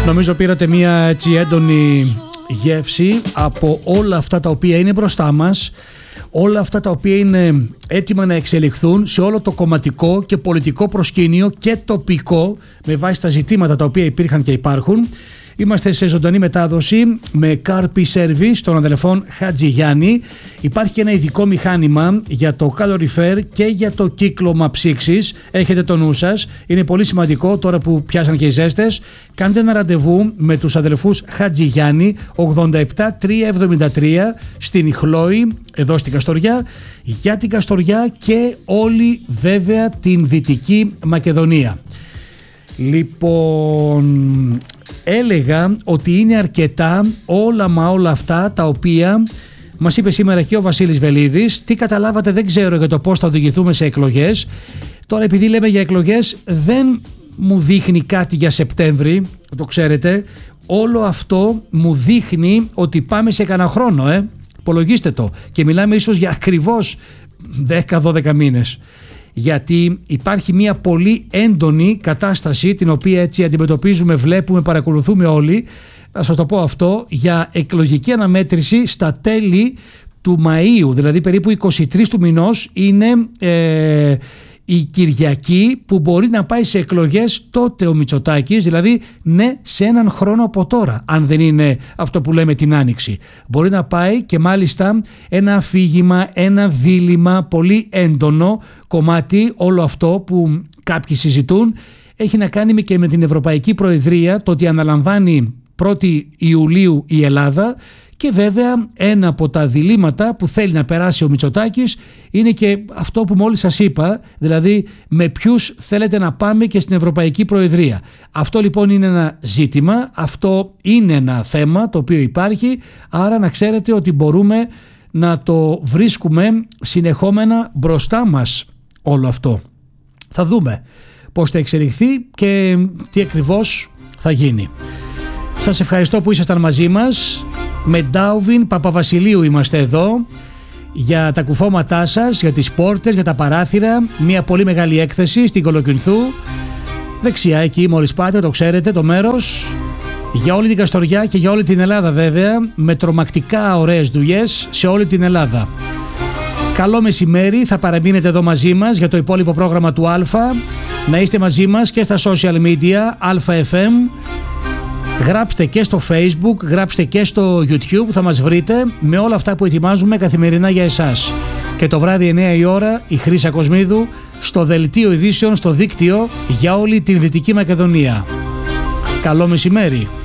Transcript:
Νομίζω πήρατε μια έτσι έντονη γεύση από όλα αυτά τα οποία είναι μπροστά μας, όλα αυτά τα οποία είναι έτοιμα να εξελιχθούν σε όλο το κομματικό και πολιτικό προσκήνιο και τοπικό με βάση τα ζητήματα τα οποία υπήρχαν και υπάρχουν. Είμαστε σε ζωντανή μετάδοση με Carpi Service των αδελφών Χατζηγιάννη. Υπάρχει και ένα ειδικό μηχάνημα για το calorifer και για το κύκλωμα ψήξης. Έχετε το νου σας. Είναι πολύ σημαντικό τώρα που πιάσαν και οι ζέστες. Κάντε ένα ραντεβού με τους αδελφούς Χατζηγιάννη 87 373 στην Ιχλόη, εδώ στην Καστοριά, για την Καστοριά και όλη βέβαια την Δυτική Μακεδονία. Λοιπόν, έλεγα ότι είναι αρκετά όλα αυτά τα οποία μας είπε σήμερα και ο Βασίλης Βελίδης. Τι καταλάβατε δεν ξέρω για το πώς θα οδηγηθούμε σε εκλογές. Τώρα επειδή λέμε για εκλογές δεν μου δείχνει κάτι για Σεπτέμβρη, το ξέρετε. Όλο αυτό μου δείχνει ότι πάμε σε κανένα χρόνο, υπολογίστε το. Και μιλάμε ίσως για ακριβώς 10-12 μήνες. Γιατί υπάρχει μια πολύ έντονη κατάσταση την οποία έτσι αντιμετωπίζουμε, βλέπουμε, παρακολουθούμε όλοι. Να σας το πω αυτό, για εκλογική αναμέτρηση στα τέλη του Μαΐου, δηλαδή περίπου 23 του μηνός είναι η Κυριακή που μπορεί να πάει σε εκλογές τότε ο Μητσοτάκης, δηλαδή ναι, σε έναν χρόνο από τώρα, αν δεν είναι αυτό που λέμε την Άνοιξη. Μπορεί να πάει και μάλιστα ένα αφήγημα, ένα δίλημμα πολύ έντονο κομμάτι, όλο αυτό που κάποιοι συζητούν, έχει να κάνει και με την Ευρωπαϊκή Προεδρία, το ότι αναλαμβάνει 1η Ιουλίου η Ελλάδα. Και βέβαια ένα από τα διλήμματα που θέλει να περάσει ο Μητσοτάκης είναι και αυτό που μόλις σας είπα, δηλαδή με ποιους θέλετε να πάμε και στην Ευρωπαϊκή Προεδρία. Αυτό λοιπόν είναι ένα ζήτημα, αυτό είναι ένα θέμα το οποίο υπάρχει, άρα να ξέρετε ότι μπορούμε να το βρίσκουμε συνεχόμενα μπροστά μας όλο αυτό. Θα δούμε πώς θα εξελιχθεί και τι ακριβώς θα γίνει. Σας ευχαριστώ που ήσασταν μαζί μας. Με Ντάουβιν Παπαβασιλείου είμαστε εδώ για τα κουφώματά σας, για τις πόρτες, για τα παράθυρα. Μια πολύ μεγάλη έκθεση στην Κολοκυνθού, δεξιά εκεί μόλις πάτε, το ξέρετε το μέρος, για όλη την Καστοριά και για όλη την Ελλάδα βέβαια, με τρομακτικά ωραίες δουλειές σε όλη την Ελλάδα. Καλό μεσημέρι, θα παραμείνετε εδώ μαζί μας για το υπόλοιπο πρόγραμμα του Αλφα. Να είστε μαζί μας και στα social media, Alpha FM. Γράψτε και στο Facebook, γράψτε και στο YouTube, θα μας βρείτε με όλα αυτά που ετοιμάζουμε καθημερινά για εσάς. Και το βράδυ 9 η ώρα η Χρύσα Κοσμίδου στο δελτίο ειδήσεων στο δίκτυο για όλη την Δυτική Μακεδονία. Καλό μεσημέρι.